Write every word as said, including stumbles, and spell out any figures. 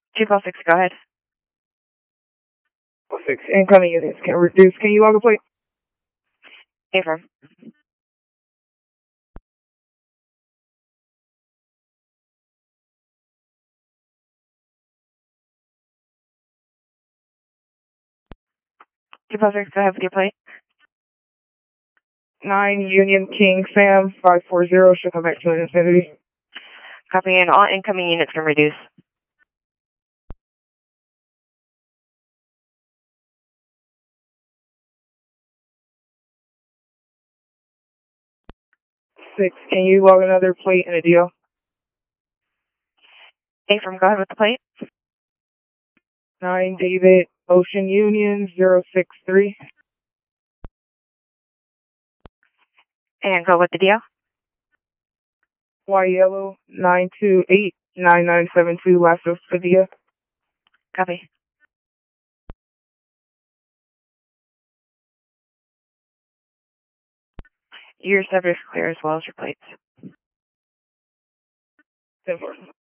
two five six, go ahead. six, incoming units can reduce. Can you log a plate? Affirm. two five six, go ahead with your plate. nine Union King Sam five four zero should come back to an infinity. Copy, and all incoming units can reduce. six, can you log another plate in a deal? Affirm, go ahead with the plate. nine David Ocean Union zero six three. And go with the deal. Y Yellow nine two eight nine nine seven two Lasso Sevilla. Copy. Your subject's clear as well as your plates. ten four.